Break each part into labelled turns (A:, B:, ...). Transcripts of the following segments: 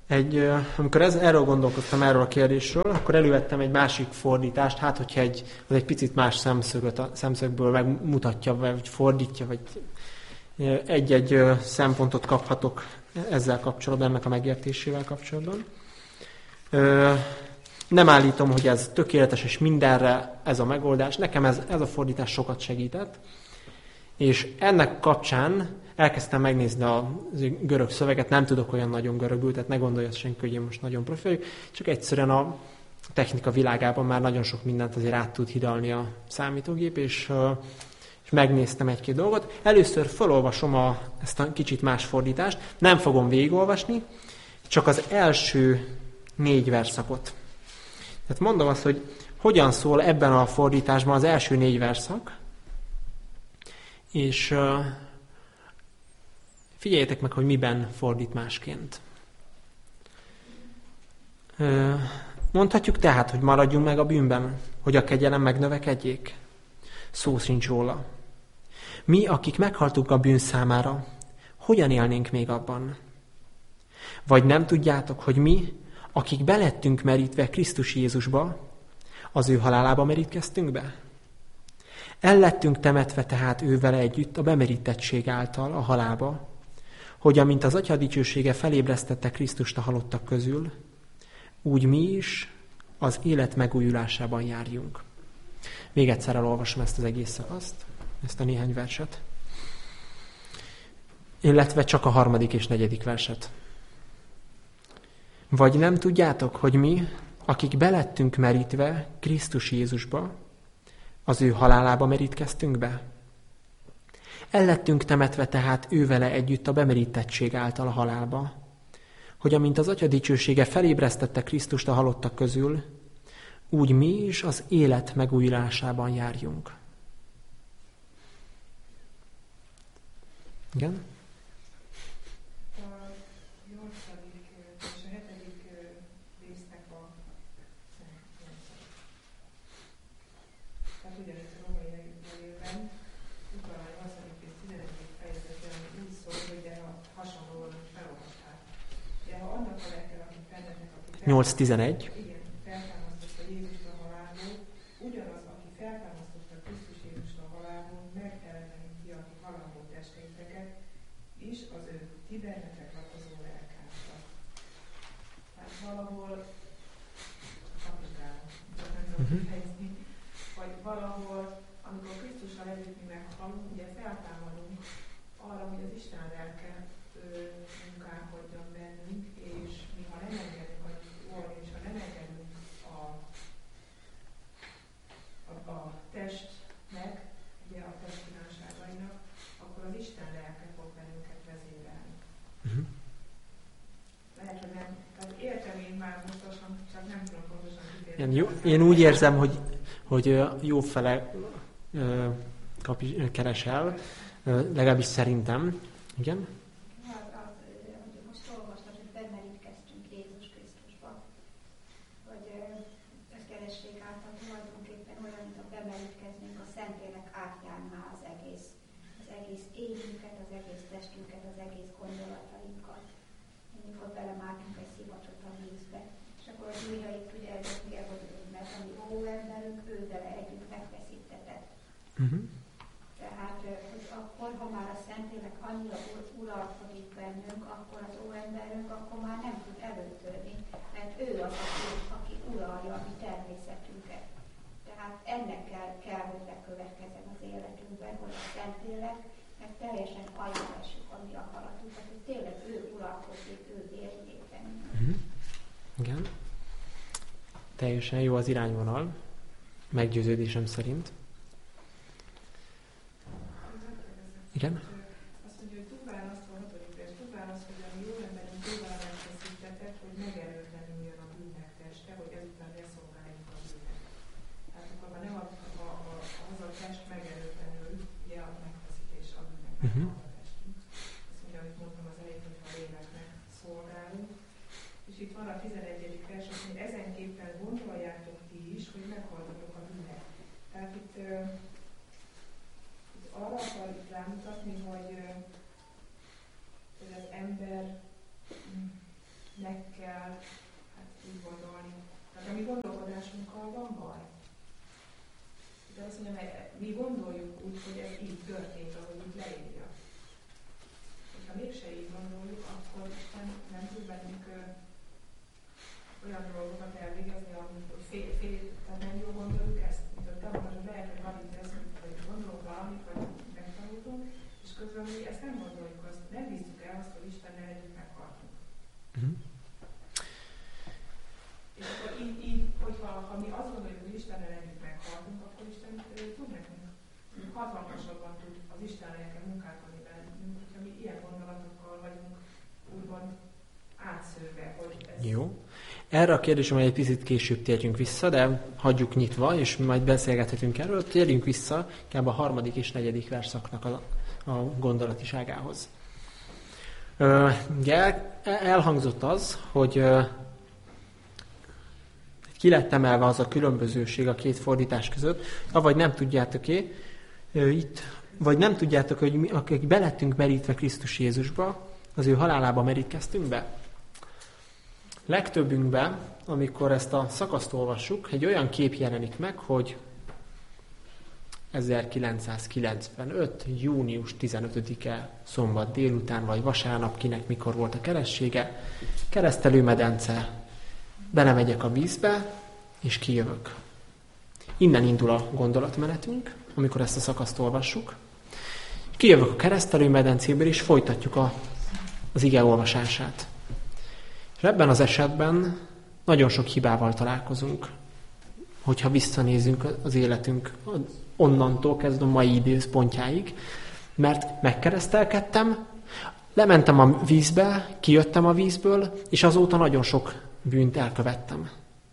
A: Amikor erről gondolkoztam, erről a kérdésről, akkor elővettem egy másik fordítást, hát hogyha az egy picit más szemszögből megmutatja, vagy fordítja, vagy egy-egy szempontot kaphatok ezzel kapcsolatban, ennek a megértésével kapcsolatban. Nem állítom, hogy ez tökéletes, és mindenre ez a megoldás. Nekem ez a fordítás sokat segített. És ennek kapcsán elkezdtem megnézni a görög szöveget, nem tudok olyan nagyon görögül, tehát ne gondolja senki, hogy én most nagyon profi vagyok, csak egyszerűen a technika világában már nagyon sok mindent azért át tud hidalni a számítógép, és megnéztem egy-két dolgot. Először felolvasom ezt a kicsit más fordítást, nem fogom végigolvasni, csak az első 4 verszakot. Tehát mondom azt, hogy hogyan szól ebben a fordításban az első 4 verszak, és figyeljétek meg, hogy miben fordít másként. Mondhatjuk tehát, hogy maradjunk meg a bűnben, hogy a kegyelem megnövekedjék? Szó sincs róla. Mi, akik meghaltunk a bűn számára, hogyan élnénk még abban? Vagy nem tudjátok, hogy mi, akik belettünk merítve Krisztus Jézusba, az ő halálába merítkeztünk be? Ellettünk temetve tehát ő vele együtt a bemerítettség által a halálba, hogy amint az Atya dicsősége felébresztette Krisztust a halottak közül, úgy mi is az élet megújulásában járjunk. Még egyszer elolvasom ezt az egész szakaszt, ezt a néhány verset, illetve csak a 3. és 4. verset. Vagy nem tudjátok, hogy mi, akik belettünk merítve Krisztus Jézusba, az ő halálába merítkeztünk be? Ellettünk temetve tehát ő vele együtt a bemerítettség által a halálba, hogy amint az Atya dicsősége felébresztette Krisztust a halottak közül, úgy mi is az élet megújulásában járjunk. Igen?
B: Igen,
A: 8-11.
B: feltámasztotta Jézust a halálból, ugyanaz, aki feltámasztotta Krisztus Jézust a halálból, megeleveníti a halálból testeiteket, és az ő ti bennetek lakozó lelkáltal. Tehát valahol kapitálom, csak nem tudom fejezni, vagy valahol, amikor Krisztussal együtt mi meghalunk, ugye feltámadunk arra, hogy az Isten lelke munkálkodjon bennünk, és mi ha nem engedünk, és ha nem engedünk a testnek, ugye a test kívánságainak, akkor az Isten lelke fog bennünket vezérelni. Lehet, hogy nem, tehát értem én már pontosan, csak nem tudom pontosan kifejezni.
A: Én úgy érzem, hogy jó fele keresel, legalábbis szerintem. Igen?
C: Tehát, hogy akkor, ha már a Szentlélek annyira uralkodik bennünk, akkor az óemberünk akkor már nem tud előtörni, mert ő az, aki uralja a mi természetünket. Tehát ennek kell hogy bekövetkezzen az életünkben, hogy a Szentlélek, mert teljesen alá vessük a mi akaratunkat, hogy tényleg ő uralkodik, ő érjék bennünk.
A: Igen. Teljesen jó az irányvonal, meggyőződésem szerint. Igen?
B: Azt mondja, hogy tudván azt a 6. vers, tudván azt, hogy a mi jó emberünk tudván megfeszítetett, hogy megerőtlenüljön a bűnnek teste, hogy ezután ne szolgáljuk a bűnnek. Tehát akkor nem az a test megerőtlenül, ugye a megfeszítés a bűnnek a testünk. Azt mondja, amit mondtam az elején, hogy a léleknek szolgálunk. És itt van a 11. vers, azt mondja, ezenképpen gondoljátok ti is, hogy meghaltatok a bűnnek. Tehát itt arra akar itt rámutatni, hogy az embernek kell akkor Isten nem tud bennünk olyan dolgokat elvégezni, amit tehát nem jól gondoljuk ezt, mint hogy tanulmányok lehet, hogy valamit teszünk, vagy gondolunk valamit, vagy megtanultunk, és közben mi ezt nem gondoljuk, azt nem bízzuk el azt, hogy Istennel együtt meghaltunk. És akkor így hogyha mi azt gondoljuk, hogy Istennel együtt meghaltunk, akkor Isten tud nekünk hatalmasabban tud az Isten lelke munkálkodni bennünk, hogyha mi ilyen gondolatokkal vagyunk úgymond átszőve, hogy ez...
A: Jó. Erre a kérdésre majd egy picit később térjünk vissza, de hagyjuk nyitva, és majd beszélgethetünk erről. Térjünk vissza inkább a 3. és 4. verszaknak a gondolatiságához. Elhangzott az, hogy ki lett emelve az a különbözőség a két fordítás között, avagy nem tudjátok-e, vagy nem tudjátok, hogy mi, akik belettünk merítve Krisztus Jézusba, az ő halálába merítkeztünk be. Legtöbbünkben, amikor ezt a szakaszt olvassuk, egy olyan kép jelenik meg, hogy 1995. június 15-e szombat délután, vagy vasárnap, kinek mikor volt a keressége, keresztelőmedence, belemegyek a vízbe, és kijövök. Innen indul a gondolatmenetünk, amikor ezt a szakaszt olvassuk. Kijövök a keresztelőmedencéből, és folytatjuk az ige olvasását. És ebben az esetben nagyon sok hibával találkozunk, hogyha visszanézünk az életünk onnantól kezdve a mai időpontjáig, mert megkeresztelkedtem, lementem a vízbe, kijöttem a vízből, és azóta nagyon sok bűnt elkövettem.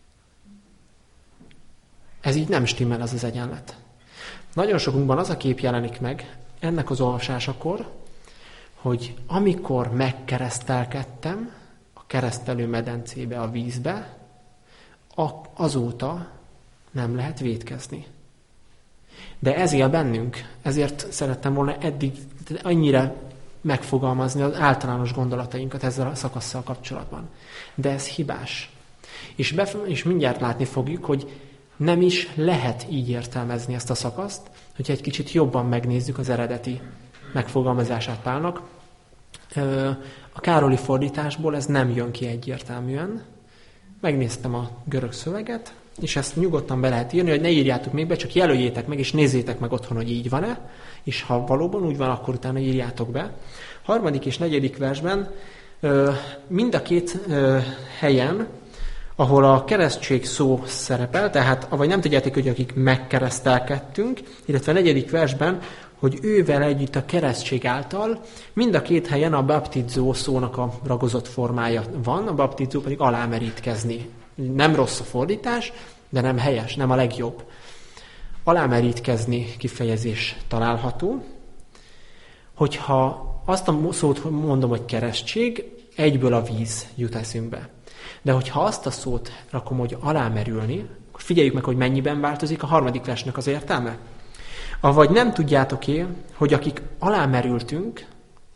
A: Ez így nem stimmel, ez az egyenlet. Nagyon sokunkban az a kép jelenik meg ennek az olvasásakor, hogy amikor megkeresztelkedtem a keresztelőmedencébe, a vízbe, azóta nem lehet vétkezni. De ez él bennünk, ezért szerettem volna eddig annyira megfogalmazni az általános gondolatainkat ezzel a szakasszal kapcsolatban. De ez hibás. És mindjárt látni fogjuk, hogy nem is lehet így értelmezni ezt a szakaszt, hogyha egy kicsit jobban megnézzük az eredeti megfogalmazását Pálnak. A Károli fordításból ez nem jön ki egyértelműen. Megnéztem a görög szöveget, és ezt nyugodtan be lehet írni, hogy ne írjátok még be, csak jelöljétek meg, és nézzétek meg otthon, hogy így van-e, és ha valóban úgy van, akkor utána írjátok be. 3. és 4. versben mind a két helyen, ahol a keresztség szó szerepel, tehát avagy nem tudjátok, hogy akik megkeresztelkedtünk, illetve a 4. versben, hogy ővel együtt a keresztség által, mind a két helyen a baptizó szónak a ragozott formája van, a baptizó pedig alámerítkezni. Nem rossz a fordítás, de nem helyes, nem a legjobb. Alámerítkezni kifejezés található. Hogyha azt a szót mondom, hogy keresztség, egyből a víz jut eszünkbe. De hogyha azt a szót rakom, hogy alámerülni, akkor figyeljük meg, hogy mennyiben változik a 3. versnek az értelme. Avagy nem tudjátok-e, hogy akik alámerültünk,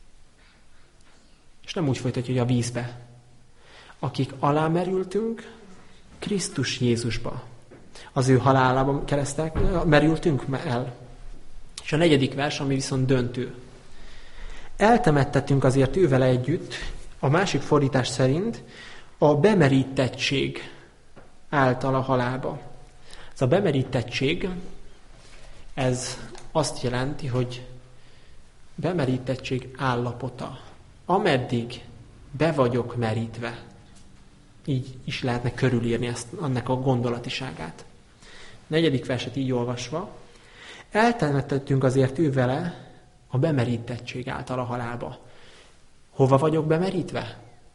A: és nem úgy folytatja, hogy a vízbe, akik alámerültünk Krisztus Jézusba. Az ő halálában merültünk el. És a 4. vers, ami viszont döntő. Eltemettettünk azért ővele együtt, a másik fordítás szerint, a bemerítettség által a halálba. Ez a bemerítettség, ez azt jelenti, hogy bemerítettség állapota. Ameddig be vagyok merítve. Így is lehetne körülírni ezt, annak a gondolatiságát. 4. verset így olvasva. Eltemettettünk azért ővele a bemerítettség által a halálba. Hova vagyok bemerítve?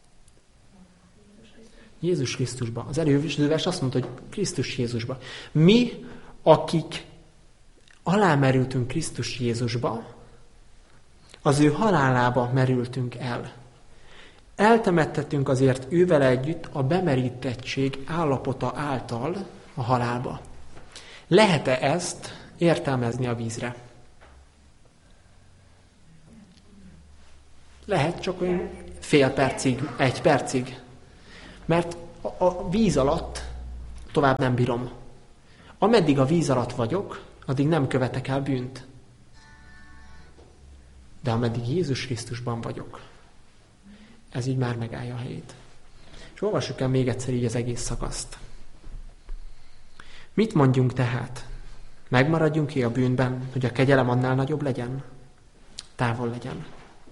A: Jézus Krisztusba. Az előző vers azt mondta, hogy Krisztus Jézusba. Mi, akik alámerültünk Krisztus Jézusba, az ő halálába merültünk el. Eltemettettünk azért ővele együtt a bemerítettség állapota által a halálba. Lehet-e ezt értelmezni a vízre? Lehet, csak olyan fél percig, 1 percig. Mert a víz alatt tovább nem bírom. Ameddig a víz alatt vagyok, addig nem követek el bűnt. De ameddig Jézus Krisztusban vagyok, Ez így már megállja a helyét. És olvassuk el még egyszer így az egész szakaszt. Mit mondjunk tehát? Megmaradjunk-e a bűnben, hogy a kegyelem annál nagyobb legyen? Távol legyen.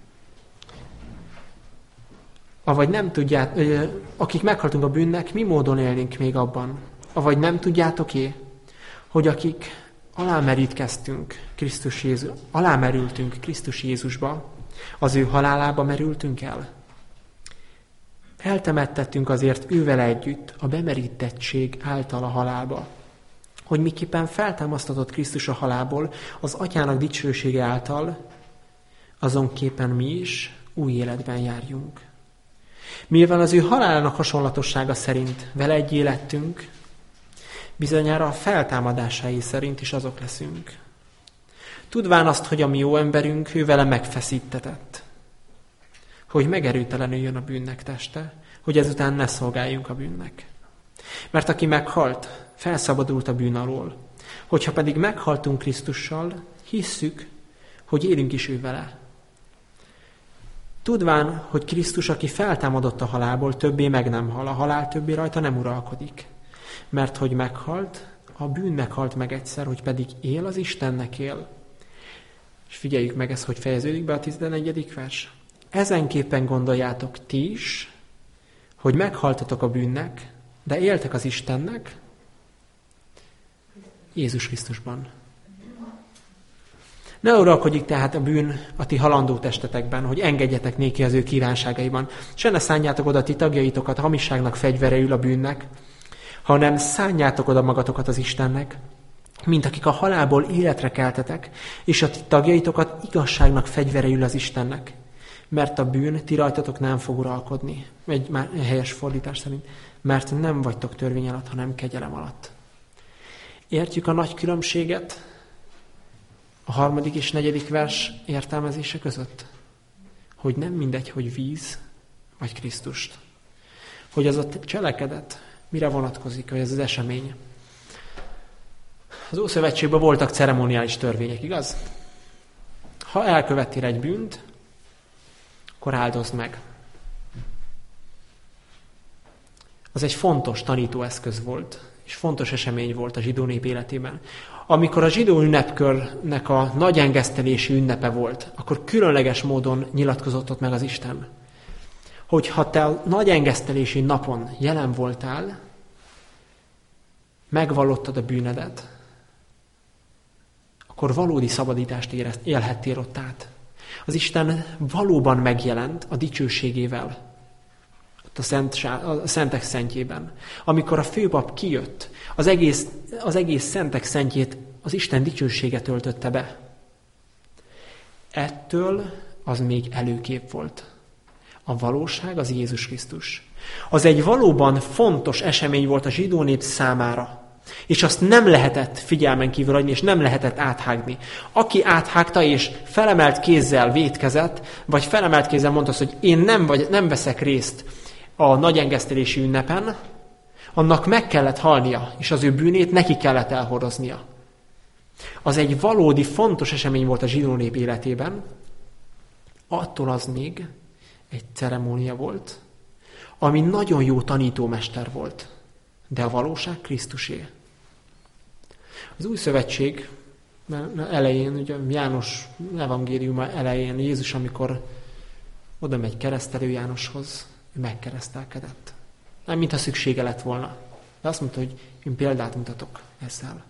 A: Avagy nem tudjátok, akik meghaltunk a bűnnek, mi módon élnénk még abban? Avagy nem tudjátok-é, hogy akik alámerültünk Krisztus Jézusba, az ő halálába merültünk el? Eltemettettünk azért ővele együtt a bemerítettség által a halálba, hogy miképpen feltámasztatott Krisztus a halálból az Atyának dicsősége által, azonképpen mi is új életben járjunk. Mivel az ő halálának hasonlatossága szerint vele egyé lettünk, bizonyára a feltámadásai szerint is azok leszünk. Tudván azt, hogy a mi jó emberünk ő vele megfeszítetett, hogy megerőtelenüljön a bűnnek teste, hogy ezután ne szolgáljunk a bűnnek. Mert aki meghalt, felszabadult a bűn alól. Hogyha pedig meghaltunk Krisztussal, hisszük, hogy élünk is ő vele. Tudván, hogy Krisztus, aki feltámadott a halálból, többé meg nem hal, a halál többé rajta nem uralkodik. Mert hogy meghalt, a bűnnek halt meg egyszer, hogy pedig él, az Istennek él. És figyeljük meg ezt, hogy fejeződik be a 11. vers. Ezenképpen gondoljátok ti is, hogy meghaltatok a bűnnek, de éltek az Istennek, Jézus Krisztusban. Ne uralkodjék tehát a bűn a ti halandó testetekben, hogy engedjetek néki az ő kívánságaiban. Se ne szánjátok oda ti tagjaitokat hamisságnak fegyvereül a bűnnek, hanem szánjátok oda magatokat az Istennek, mint akik a halálból életre keltetek, és a ti tagjaitokat igazságnak fegyvereül az Istennek. Mert a bűn ti rajtatok nem fog uralkodni. Egy helyes fordítás szerint. Mert nem vagytok törvény alatt, hanem kegyelem alatt. Értjük a nagy különbséget a 3. és 4. vers értelmezése között? Hogy nem mindegy, hogy víz vagy Krisztust. Hogy az a cselekedet mire vonatkozik, vagy ez az esemény. Az Ószövetségben voltak ceremoniális törvények, igaz? Ha elkövettél egy bűnt, akkor áldozd meg. Az egy fontos tanítóeszköz volt, és fontos esemény volt a zsidó nép életében. Amikor a zsidó ünnepkörnek a nagy engesztelési ünnepe volt, akkor különleges módon nyilatkozott ott meg az Isten, hogy ha te a nagy engesztelési napon jelen voltál, megvallottad a bűnedet, akkor valódi szabadítást élhettél ott át. Az Isten valóban megjelent a dicsőségével, ott a szentek szentjében. Amikor a főpap kijött, az egész szentek szentjét az Isten dicsősége töltötte be. Ettől az még előkép volt. A valóság az Jézus Krisztus. Az egy valóban fontos esemény volt a zsidó nép számára. És azt nem lehetett figyelmen kívül hagyni, és nem lehetett áthágni. Aki áthágta, és felemelt kézzel vétkezett, vagy felemelt kézzel mondta azt, hogy én nem veszek részt a nagy engesztelési ünnepen, annak meg kellett halnia, és az ő bűnét neki kellett elhordoznia. Az egy valódi fontos esemény volt a zsidó nép életében, attól az még egy ceremónia volt, ami nagyon jó tanítómester volt, de a valóság Krisztusé. Az Új Szövetség elején, ugye János evangéliuma elején Jézus, amikor oda megy keresztelő Jánoshoz, ő megkeresztelkedett. Nem, mintha szüksége lett volna. De azt mondta, hogy én példát mutatok ezzel.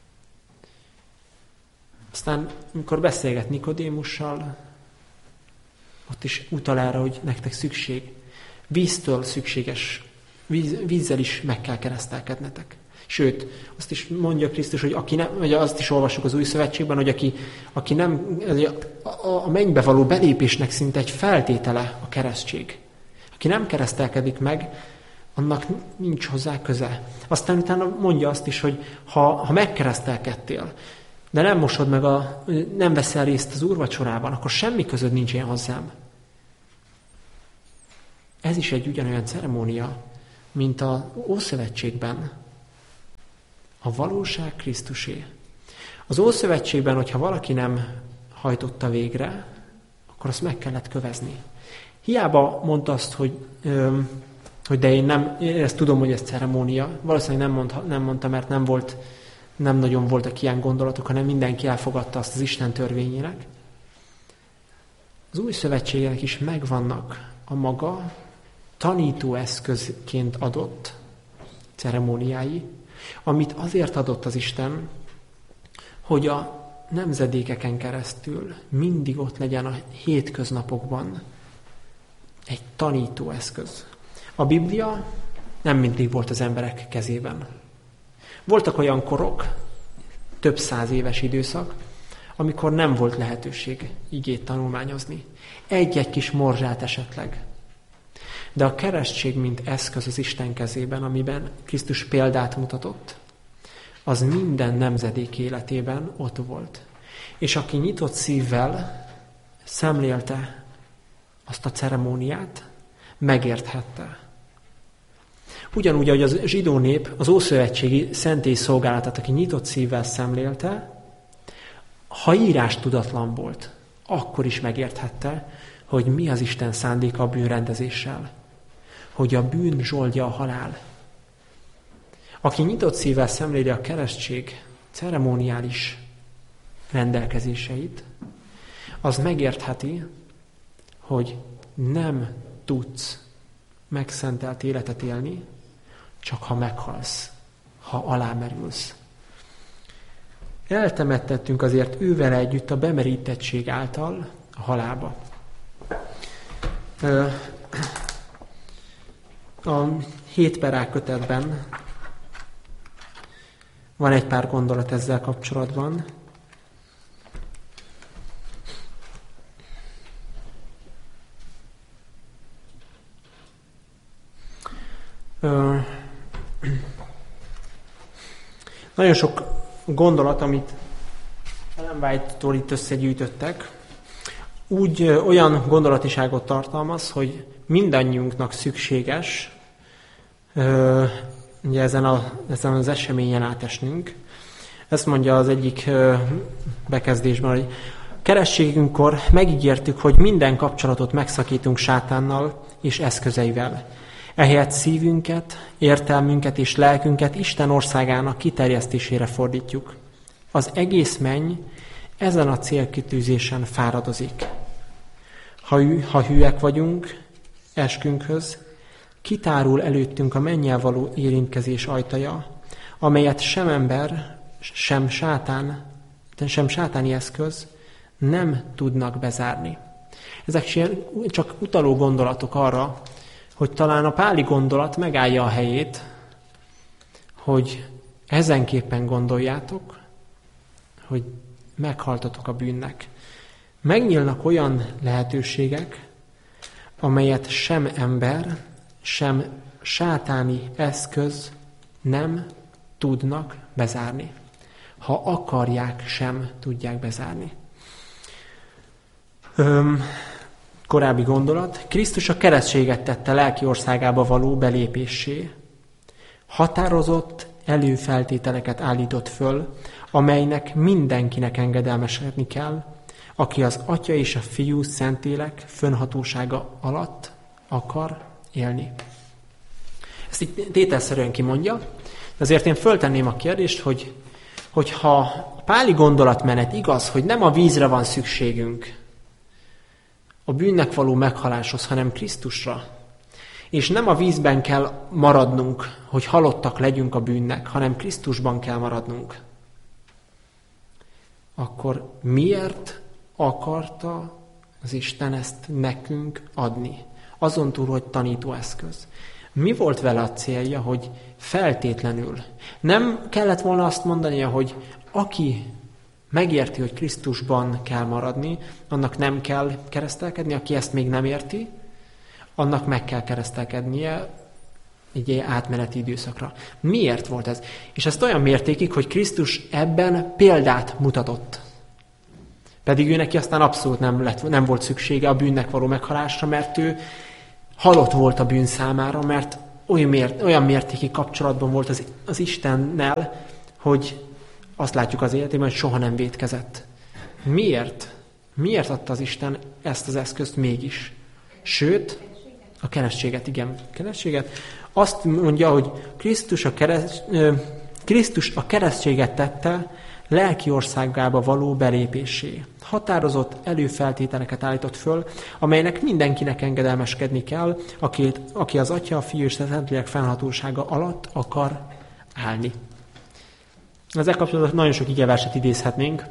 A: Aztán, amikor beszélget Nikodémussal, ott is utal erre, hogy nektek szükség. Víztől szükséges, vízzel is meg kell keresztelkednetek. Sőt, azt is mondja Krisztus, hogy aki nem, vagy azt is olvassuk az Új Szövetségben, hogy aki nem, a mennybe való belépésnek szinte egy feltétele a keresztség. Aki nem keresztelkedik meg, annak nincs hozzá köze. Aztán utána mondja azt is, hogy ha megkeresztelkedtél, de nem mosod meg, nem veszel részt az úrvacsorában, akkor semmi közöd nincs én hozzám. Ez is egy ugyanolyan ceremónia, mint az Ószövetségben. A valóság Krisztusé. Az Ószövetségben, hogyha valaki nem hajtotta végre, akkor azt meg kellett kövezni. Hiába mondta azt, hogy de én ezt tudom, hogy ez ceremónia. Valószínűleg nem mondta, mert nem nagyon voltak ilyen gondolatok, hanem mindenki elfogadta azt az Isten törvényének. Az új szövetségnek is megvannak a maga tanítóeszközként adott ceremóniái, amit azért adott az Isten, hogy a nemzedékeken keresztül mindig ott legyen a hétköznapokban egy tanítóeszköz. A Biblia nem mindig volt az emberek kezében. Voltak olyan korok, több 100 éves időszak, amikor nem volt lehetőség igét tanulmányozni. Egy-egy kis morzsát esetleg. De a keresztség, mint eszköz az Isten kezében, amiben Krisztus példát mutatott, az minden nemzedék életében ott volt. És aki nyitott szívvel szemlélte azt a ceremóniát, megérthette. Ugyanúgy, ahogy az zsidó nép az ószövetségi szentély szolgálatát, aki nyitott szívvel szemlélte, ha írás tudatlan volt, akkor is megérthette, hogy mi az Isten szándéka a bűnrendezéssel. Hogy a bűn zsoldja a halál. Aki nyitott szívvel szemléli a keresztség ceremoniális rendelkezéseit, az megértheti, hogy nem tudsz megszentelt életet élni, csak ha meghalsz, ha alámerülsz. Eltemettettünk azért ővel együtt a bemerítettség által a halálba. A 7 per kötetben van egy pár gondolat ezzel kapcsolatban. Nagyon sok gondolat, amit Ellen White-tól itt összegyűjtöttek, olyan gondolatiságot tartalmaz, hogy mindannyiunknak szükséges ugye ezen az eseményen átesnünk. Ezt mondja az egyik bekezdésben, hogy keresztségünkkor megígértük, hogy minden kapcsolatot megszakítunk sátánnal és eszközeivel. Ehelyett szívünket, értelmünket és lelkünket Isten országának kiterjesztésére fordítjuk. Az egész menny ezen a célkitűzésen fáradozik. Ha hűek vagyunk eskünkhöz, kitárul előttünk a mennyel való érintkezés ajtaja, amelyet sem ember, sem sátáni eszköz nem tudnak bezárni. Ezek csak utaló gondolatok arra, hogy talán a páli gondolat megállja a helyét, hogy ezenképpen gondoljátok, hogy meghaltatok a bűnnek. Megnyílnak olyan lehetőségek, amelyet sem ember, sem sátáni eszköz nem tudnak bezárni. Ha akarják, sem tudják bezárni. Korábbi gondolat. Krisztus a keresztséget tette lelki országába való belépéssé. Határozott előfeltételeket állított föl, amelynek mindenkinek engedelmeskedni kell, aki az Atya és a Fiú Szentlélek fönnhatósága alatt akar élni. Ezt így tételszerűen kimondja, de azért én föltenném a kérdést, hogy ha a páli gondolatmenet igaz, hogy nem a vízre van szükségünk a bűnnek való meghaláshoz, hanem Krisztusra, és nem a vízben kell maradnunk, hogy halottak legyünk a bűnnek, hanem Krisztusban kell maradnunk, akkor miért akarta az Isten ezt nekünk adni? Azon túl, hogy tanítóeszköz. Mi volt vele a célja, hogy feltétlenül nem kellett volna azt mondania, hogy aki megérti, hogy Krisztusban kell maradni, annak nem kell keresztelkedni, aki ezt még nem érti, annak meg kell keresztelkednie egy átmeneti időszakra. Miért volt ez? És ezt olyan mértékig, hogy Krisztus ebben példát mutatott. Pedig ő neki aztán abszolút nem volt szüksége a bűnnek való meghalásra, mert ő halott volt a bűn számára, mert olyan mértékig kapcsolatban volt az Istennel, hogy azt látjuk az életében, hogy soha nem vétkezett. Miért? Miért adta az Isten ezt az eszközt mégis? Sőt, a keresztséget, igen, keresztséget. Azt mondja, hogy Krisztus a keresztséget tette lelki országába való belépésé. Határozott előfeltételeket állított föl, amelynek mindenkinek engedelmeskedni kell, aki az Atya, a Fiú és a Szentlélek fennhatósága alatt akar állni. Ezzel kapcsolatban nagyon sok igeverset idézhetnénk,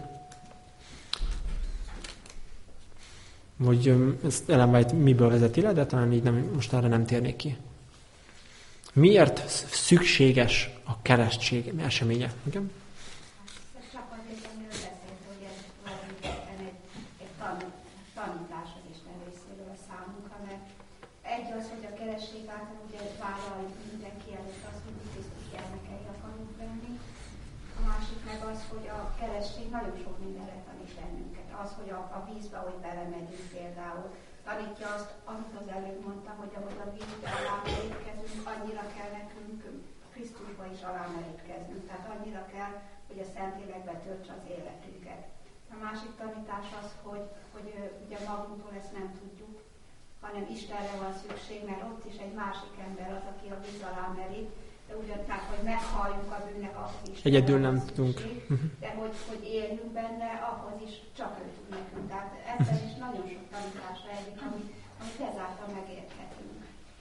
A: hogy ezt Ellen White miből vezeti le, de talán így most erre nem térnék ki. Miért szükséges a keresztség eseménye? Igen?
C: Csak azért, amiről beszélt, hogy ez valamiképpen egy tanítás az Isten részéről a számunkra, mert egy az, hogy a keresztség által ugye vállaljuk mindenki előtt azt, hogy Krisztus gyermekei akarunk lenni. A másik meg az, hogy a keresztség nagyon sok mindenre tanít bennünket. Az, hogy a vízbe, hogy belemegyünk például, tanítja azt, amit az előbb mondtam, hogy ahogy a vízbe alámerítkezünk, annyira kell nekünk Krisztusba is alámerítkeznünk. Tehát annyira kell, hogy a Szentlélekbe töltse az életünket. A másik tanítás az, hogy ugye magunktól ezt nem tudjuk, hanem Istenre van szükség, mert ott is egy másik ember az, aki a víz alá merít, de ugyantább, hogy meghalljunk a bűnnek, ahhoz is
A: egyedül nem tudunk.
C: De hogy éljünk benne, ahhoz is csak ő tud nekünk. Tehát ebben is nagyon sok tanítás rejlik, amit ezáltal megérthetünk.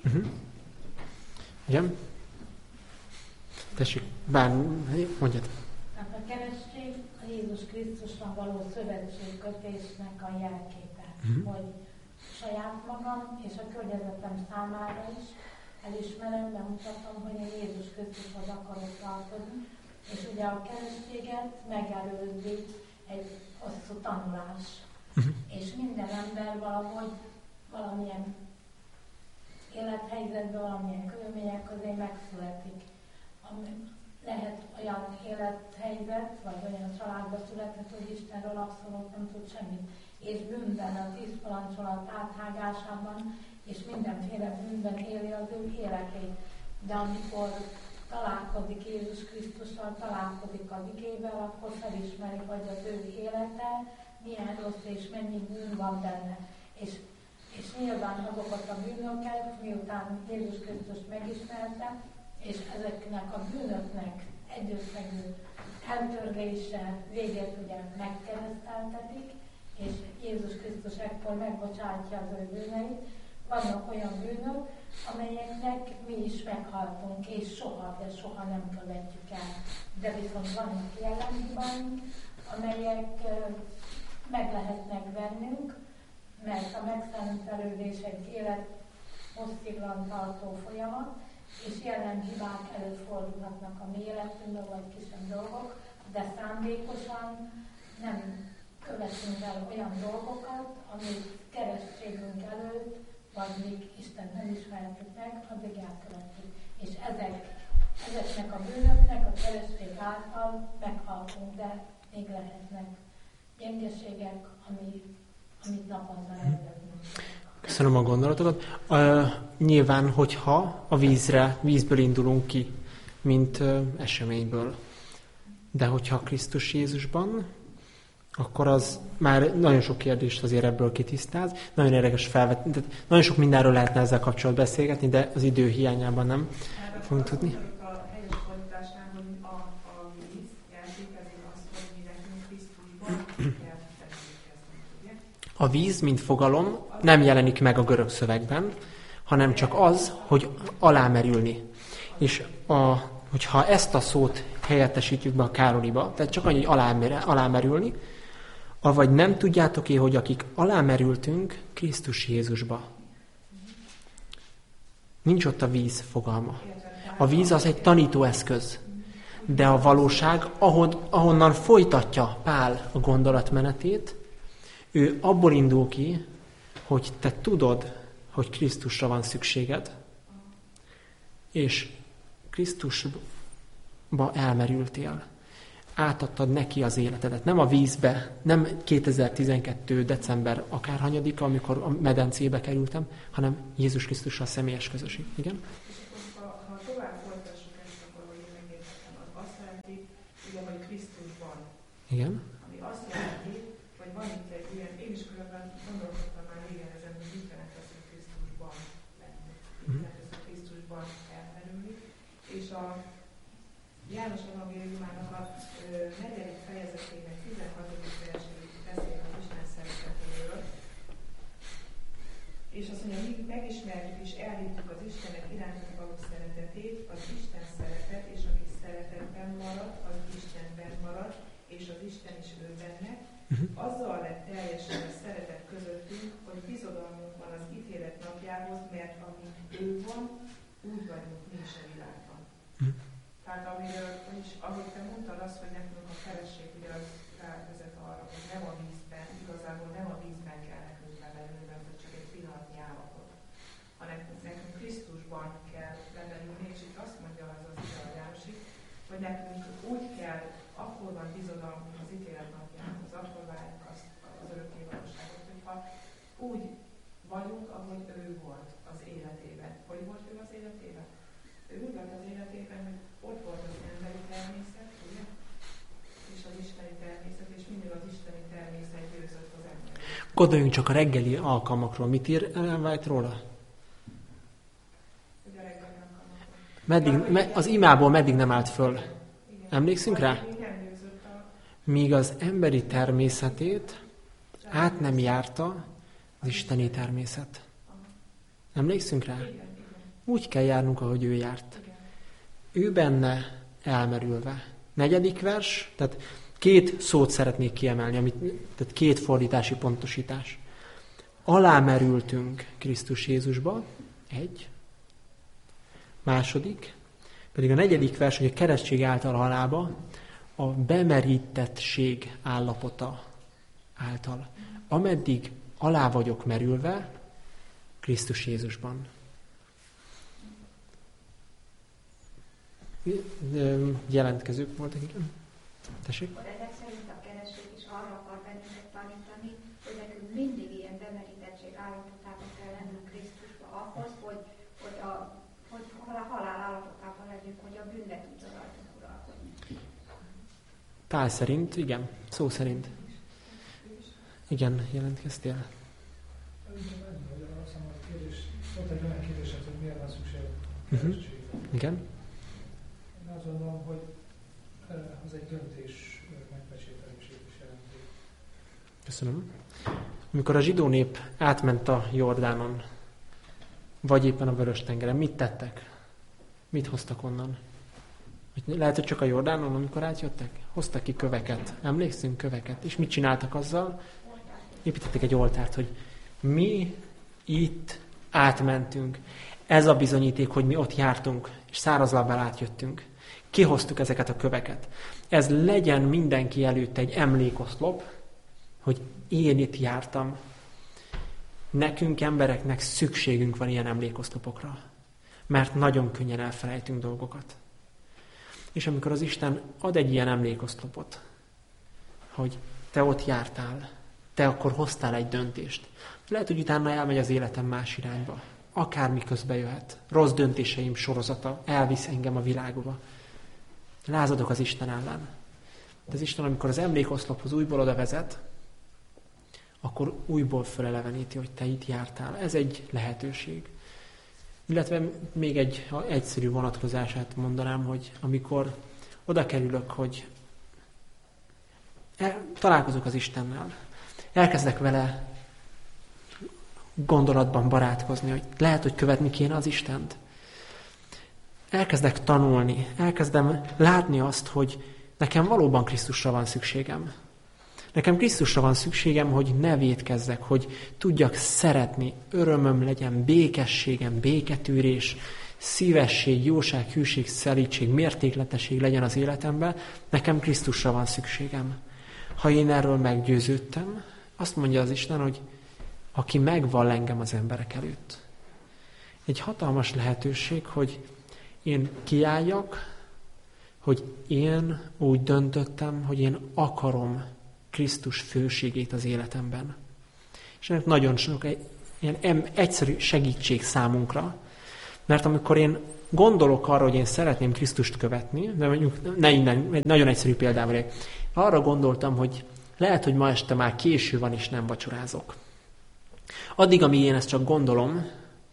A: Igen? Tessék, mondjad.
D: Tehát a keresztség a Jézus Krisztusnak való szövetségkötésnek a jelképe, hogy saját magam és a környezetem számára is elismerem, bemutatom, hogy én Jézus Krisztushoz akarok tartozni, és ugye a keresztséget megelőzi egy hosszú tanulás. És minden ember valahogy valamilyen élethelyzetben, valamilyen körülmények közé megszületik. Lehet olyan élethelyzet, vagy olyan családba született, hogy Istenről abszolút nem tud semmit. És bűnben, a 10 parancsolat áthágásában, és mindenféle bűnben éli az ő életét. De amikor találkozik Jézus Krisztussal, találkozik az igével, akkor felismeri, hogy az ő élete milyen rossz és mennyi bűn van benne. És nyilván azokat a bűnöket, miután Jézus Krisztust megismerte, és ezeknek a bűnöknek egyösszegű eltörlése végét ugye megkereszteltetik, és Jézus Krisztus ekkor megbocsátja az ő bűneit. Vannak olyan bűnök, amelyeknek mi is meghaltunk, és soha nem követjük el. De viszont vannak jellemhibáink, amelyek meg lehetnek bennünk, mert a megszentelődés egy élet hossziglan tartó folyamat, és jellemhibák előfordulhatnak a mi életünkben, vagy kisebb dolgok, de szándékosan nem követünk el olyan dolgokat, amit keresztségünk előtt, vagy még Isten nem ismertük meg, addig elkövetjük. És ezeknek a bűnöknek a keresztség által meghaltunk, de még lehetnek gyengeségek, amit naponta elveszünk.
A: Köszönöm a gondolatokat. Nyilván, hogyha a vízből indulunk ki, mint eseményből. De hogyha Krisztus Jézusban, akkor az már nagyon sok kérdést azért ebből kitisztáz. Nagyon érdekes nagyon sok mindenről lehetne ezzel kapcsolatban beszélgetni, de az idő hiányában nem fogunk tudni.
B: A helyes fordításnál, hogy a víz jelképezi azt, hogy mi nekünk Krisztusban kell feltételezni, ugye?
A: A víz, mint fogalom, nem jelenik meg a görög szövegben, hanem csak az, hogy alámerülni. És hogyha ezt a szót helyettesítjük be a Károliba, tehát csak annyi, hogy alámerülni, avagy nem tudjátok-e, hogy akik alámerültünk Krisztus Jézusba. Nincs ott a víz fogalma. A víz az egy tanítóeszköz, de a valóság, ahonnan folytatja Pál a gondolatmenetét, ő abból indul ki, hogy te tudod, hogy Krisztusra van szükséged, és Krisztusba elmerültél. Átadtad neki az életedet. Nem a vízbe, nem 2012. december akárhanyadika, amikor a medencébe kerültem, hanem Jézus Krisztussal személyes közösség. Igen?
B: Ha tovább folytassuk ezt, akkor hogy én megértettem, az azt jelenti, ugye, hogy Krisztusban.
A: Igen.
B: Ami azt jelenti, hogy van itt egy ilyen, én is különben gondolkodtam már régen ezen, hogy mit jelent az, hogy Krisztusban. És a János evangéliumának a 4. fejezetének 16. versében beszél az Isten szeretetéről. És azt mondja, míg megismertük és elhittük az Istenek irántunk való szeretetét, az Isten szeretet, és aki szeretetben marad, az Istenben marad, és az Isten is ő benne, azzal lett teljesen a szeretet közöttünk, hogy bizodalmunk van az ítélet napjához, mert amint ő van, úgy vagyunk mi is a világban. Tehát amiről, ahogy te mondtad azt, hogy nekünk a feleség ugye az rávezet arra, hogy nem a vízben, igazából nem a vízben kell nekünk levelni, mert ez csak egy pillanatnyi állapot, hanem nekünk Krisztusban kell levelni, és itt azt mondja az Ige Jánosig, hogy nekünk úgy kell, akkor van bizodalmunk az ítélet napjához, akkor várjuk azt az örökké valóságot, hogyha úgy vagyunk, ahogy ő volt az életében. Hogy volt ő az életében? Ő úgy volt az életében, hogy ott volt az emberi természet, ugye? És az isteni természet, és mindig az isteni természet győzött az emberi.
A: Gondoljunk csak a reggeli alkalmakról. Mit ír Ellen White róla?
B: Hogy a reggeli alkalmakról.
A: Az imából meddig nem állt föl?
B: Igen.
A: Emlékszünk rá? Míg az emberi természetét át nem járta az isteni természet. Emlékszünk rá? Úgy kell járnunk, ahogy ő járt. Ő benne elmerülve. 4. vers, tehát 2 szót szeretnék kiemelni, tehát 2 fordítási pontosítás. Alámerültünk Krisztus Jézusba, 1. Második, pedig a 4. vers, hogy a keresztség által halába, a bemerítettség állapota által. Ameddig alá vagyok merülve Krisztus Jézusban. Jelentkezők voltak, igen. Tessék?
C: Ezek szerint a keresztség is arra akar bennünket tanítani, hogy nekünk mindig ilyen bemerítettség állapotában kell lennünk Krisztusba ahhoz, hogy a halál állapotában legyünk, hogy a bűn ne tudja rajtunk uralkodni.
A: Pál szerint, igen, szó szerint. Igen, jelentkeztél?
E: Volt egy olyan kérdésed, hogy miért van szükség keresztségre.
A: Igen.
E: Én azt gondolom, hogy az egy döntés megpecsételését is jelenti.
A: Köszönöm. Amikor a zsidó nép átment a Jordánon, vagy éppen a Vörös-tengeren, mit tettek? Mit hoztak onnan? Lehet, hogy csak a Jordánon, amikor átjöttek? Hoztak ki köveket. Emlékszünk, köveket. És mit csináltak azzal? Építettek egy oltárt, hogy mi itt átmentünk. Ez a bizonyíték, hogy mi ott jártunk, és szárazlábbal átjöttünk. Kihoztuk ezeket a köveket. Ez legyen mindenki előtt egy emlékoszlop, hogy én itt jártam. Nekünk, embereknek szükségünk van ilyen emlékoszlopokra, mert nagyon könnyen elfelejtünk dolgokat. És amikor az Isten ad egy ilyen emlékoszlopot, hogy te ott jártál, te akkor hoztál egy döntést. Lehet, hogy utána elmegy az életem más irányba. Akármi közbe jöhet. Rossz döntéseim sorozata elvisz engem a világba. Lázadok az Isten ellen. De az Isten, amikor az emlékoszlophoz újból oda vezet, akkor újból föleleveníti, hogy te itt jártál. Ez egy lehetőség. Illetve még egy egyszerű vonatkozását mondanám, hogy amikor oda kerülök, hogy találkozok az Istennel, elkezdek vele gondolatban barátkozni, hogy lehet, hogy követni kéne az Istent. Elkezdek tanulni, elkezdem látni azt, hogy nekem valóban Krisztusra van szükségem. Nekem Krisztusra van szükségem, hogy ne vétkezzek, hogy tudjak szeretni, örömöm legyen, békességem, béketűrés, szívesség, jóság, hűség, szelídség, mértékletesség legyen az életemben. Nekem Krisztusra van szükségem. Ha én erről meggyőződtem, azt mondja az Isten, hogy aki megvall engem az emberek előtt. Egy hatalmas lehetőség, hogy én kiálljak, hogy én úgy döntöttem, hogy én akarom Krisztus főségét az életemben. És ennek nagyon sok ilyen egyszerű segítség számunkra, mert amikor én gondolok arra, hogy én szeretném Krisztust követni, de mondjuk ne innen, egy nagyon egyszerű példával, arra gondoltam, hogy lehet, hogy ma este már késő van, és nem vacsorázok. Addig, amíg én ezt csak gondolom,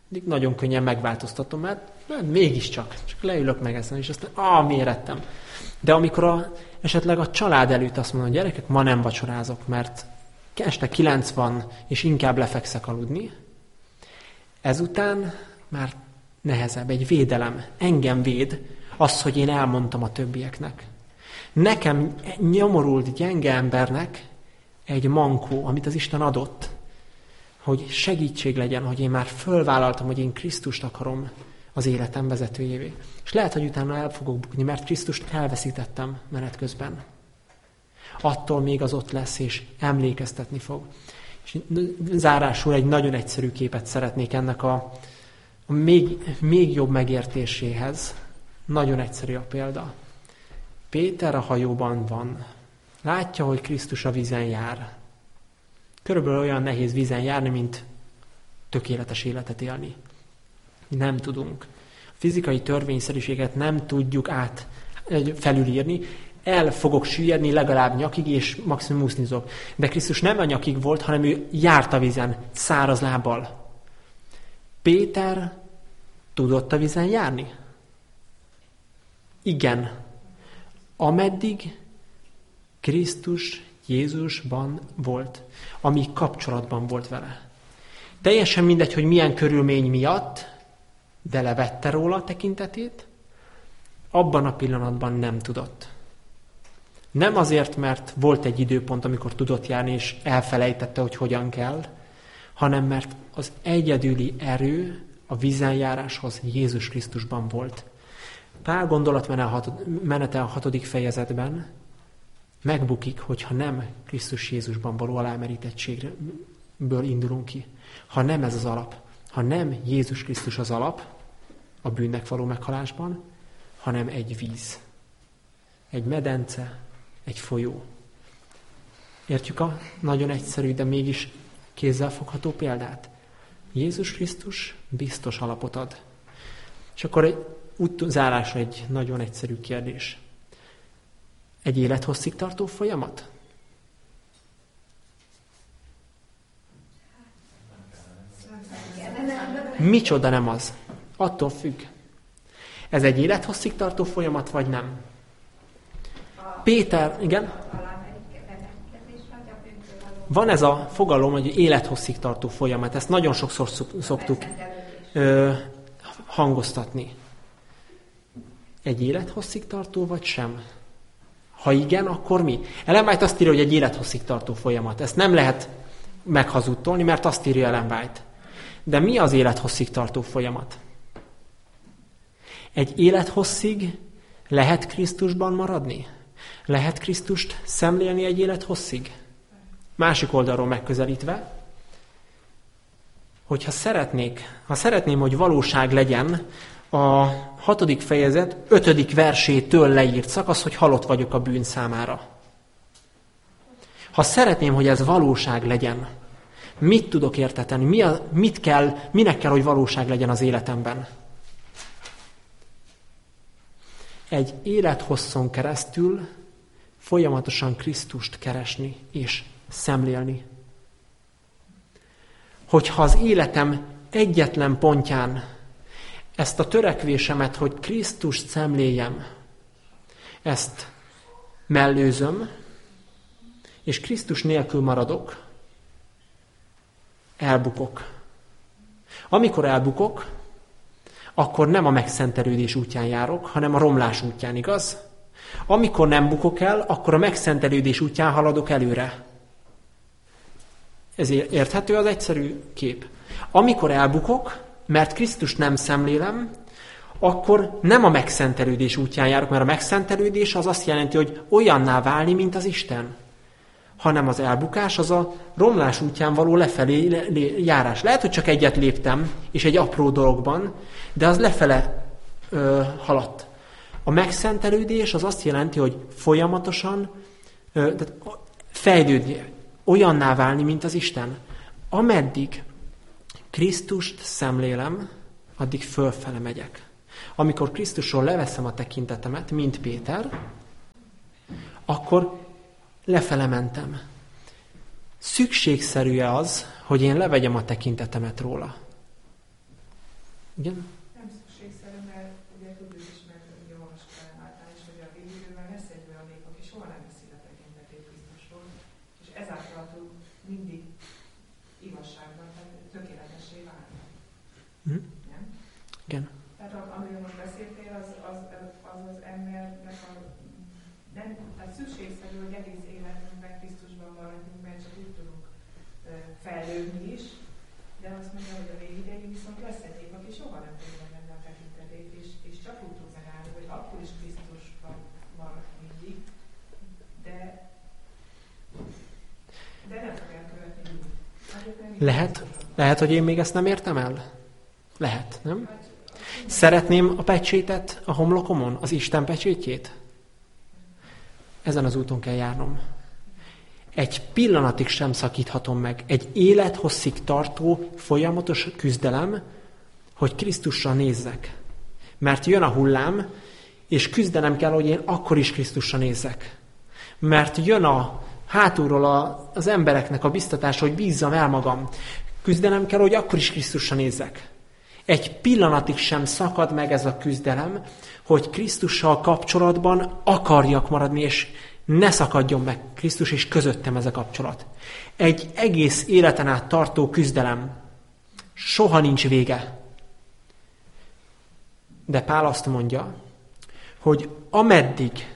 A: Nagyon könnyen megváltoztatom, mert mégiscsak csak leülök meg ezen, és aztán miért ettem. De amikor esetleg a család előtt azt mondom, hogy gyerekek, ma nem vacsorázok, mert este 9 van, és inkább lefekszek aludni, ezután már nehezebb, egy védelem. Engem véd az, hogy én elmondtam a többieknek. Nekem nyomorult, gyenge embernek egy mankó, amit az Isten adott, hogy segítség legyen, hogy én már fölvállaltam, hogy én Krisztust akarom az életem vezetőjévé. És lehet, hogy utána el fogok bukni, mert Krisztust elveszítettem menet közben. Attól még az ott lesz, és emlékeztetni fog. És zárásul egy nagyon egyszerű képet szeretnék ennek a még jobb megértéséhez. Nagyon egyszerű a példa. Péter a hajóban van. Látja, hogy Krisztus a vízen jár. Körülbelül olyan nehéz vízen járni, mint tökéletes életet élni. Nem tudunk. A fizikai törvényszerűséget nem tudjuk felülírni. El fogok süllyedni legalább nyakig, és maximum úsznizok. De Krisztus nem a nyakig volt, hanem ő járt a vízen, száraz lábbal. Péter tudott a vízen járni? Igen. Ameddig Krisztus Jézusban volt, amíg kapcsolatban volt vele. Teljesen mindegy, hogy milyen körülmény miatt, de levette róla a tekintetét, abban a pillanatban nem tudott. Nem azért, mert volt egy időpont, amikor tudott járni, és elfelejtette, hogy hogyan kell, hanem mert az egyedüli erő a vízenjáráshoz Jézus Krisztusban volt. Pál gondolatmenete a 6. fejezetben megbukik, hogyha nem Krisztus Jézusban való alámerítettségből indulunk ki. Ha nem ez az alap, ha nem Jézus Krisztus az alap a bűnnek való meghalásban, hanem egy víz, egy medence, egy folyó. Értjük a nagyon egyszerű, de mégis kézzelfogható példát? Jézus Krisztus biztos alapot ad. És akkor zárásra egy nagyon egyszerű kérdés. Egy élethosszig tartó folyamat? Micsoda nem az? Attól függ. Ez egy élethosszig tartó folyamat, vagy nem? Péter, igen? Van ez a fogalom, hogy élethosszig tartó folyamat. Ezt nagyon sokszor szoktuk hangoztatni. Egy élethosszig tartó, vagy sem? Ha igen, akkor mi? Ellen White azt írja, hogy egy élethosszig tartó folyamat. Ezt nem lehet meghazudtolni, mert azt írja Ellen White. De mi az élethosszig tartó folyamat? Egy élethosszig lehet Krisztusban maradni? Lehet Krisztust szemlélni egy élethosszig? Másik oldalról megközelítve, hogyha szeretném, hogy valóság legyen a 6. fejezet 5. versétől leírt szakasz, hogy halott vagyok a bűn számára. Ha szeretném, hogy ez valóság legyen, mit tudok értetni? Minek kell, hogy valóság legyen az életemben? Egy élethosszon keresztül folyamatosan Krisztust keresni és szemlélni. Hogyha az életem egyetlen pontján ezt a törekvésemet, hogy Krisztust szemléljem, ezt mellőzöm, és Krisztus nélkül maradok, elbukok. Amikor elbukok, akkor nem a megszentelődés útján járok, hanem a romlás útján, igaz? Amikor nem bukok el, akkor a megszentelődés útján haladok előre. Ez érthető az egyszerű kép. Amikor elbukok, mert Krisztust nem szemlélem, akkor nem a megszentelődés útján járok, mert a megszentelődés az azt jelenti, hogy olyanná válni, mint az Isten. Hanem az elbukás az a romlás útján való lefelé járás. Lehet, hogy csak egyet léptem, és egy apró dologban, de az lefele haladt. A megszentelődés az azt jelenti, hogy folyamatosan fejlődni, olyanná válni, mint az Isten. Ameddig Krisztust szemlélem, addig fölfele megyek. Amikor Krisztusról leveszem a tekintetemet, mint Péter, akkor lefele mentem. Szükségszerű az, hogy én levegyem a tekintetemet róla. Igen?
B: Nem szükségszerű, mert ugye tudjuk is, meg ugye olvasok általán is, hogy a végülőben lesz egy olyan nép, aki soha nem veszi le tekintetét Krisztusról, és ezáltal tud mindig igazságban, tehát tökéletessé válni. Nem?
A: Igen.
B: Tehát amiről most beszéltél, az embernek nem, tehát szükségszerű, hogy egész életünkben Krisztusban maradjunk, mert csak úgy tudunk fejlődni is, de azt mondja, hogy a végidején viszont lesz egy év, aki soha nem tudja venni a tekintetét, és csak úgy tud megállni, hogy akkor is Krisztusban marad mindig, de nem fog elkövetni mindig.
A: Lehet, hogy én még ezt nem értem el? Lehet, nem? Szeretném a pecsétet a homlokomon, az Isten pecsétjét? Ezen az úton kell járnom. Egy pillanatig sem szakíthatom meg. Egy élethosszig tartó, folyamatos küzdelem, hogy Krisztusra nézzek. Mert jön a hullám, és küzdenem kell, hogy én akkor is Krisztusra nézzek. Mert jön a hátulról az embereknek a biztatása, hogy bízzam el magam. Küzdenem kell, hogy akkor is Krisztusra nézzek. Egy pillanatig sem szakad meg ez a küzdelem, hogy Krisztussal kapcsolatban akarjak maradni, és ne szakadjon meg Krisztus és közöttem ez a kapcsolat. Egy egész életen át tartó küzdelem. Soha nincs vége. De Pál azt mondja, hogy ameddig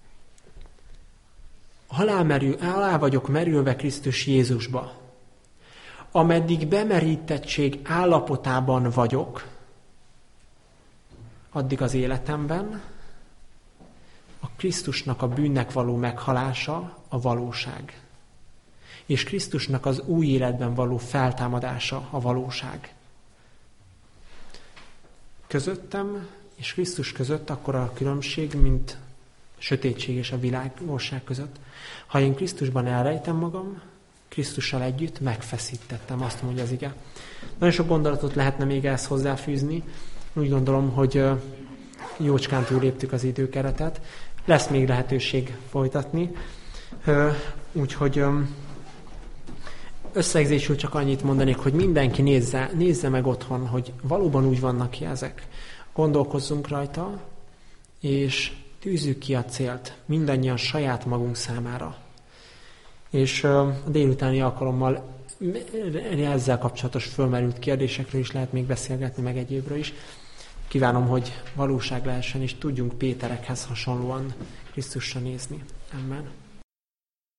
A: alá vagyok merülve Krisztus Jézusba, ameddig bemerítettség állapotában vagyok, addig az életemben a Krisztusnak a bűnnek való meghalása a valóság. És Krisztusnak az új életben való feltámadása a valóság. Közöttem és Krisztus között akkor a különbség, mint a sötétség és a világosság között. Ha én Krisztusban elrejtem magam, Krisztussal együtt megfeszítettem, azt mondja az ige. Nagyon sok gondolatot lehetne még ehhez hozzáfűzni. Úgy gondolom, hogy jócskán túléptük az időkeretet. Lesz még lehetőség folytatni. Úgyhogy összegzésül csak annyit mondanék, hogy mindenki nézze meg otthon, hogy valóban úgy vannak ki ezek. Gondolkozzunk rajta, és tűzzük ki a célt mindannyian saját magunk számára. És a délutáni alkalommal ezzel kapcsolatos fölmerült kérdésekről is lehet még beszélgetni, meg egyébről is. Kívánom, hogy valóság lehessen, és tudjunk Péterekhez hasonlóan Krisztusra nézni. Amen.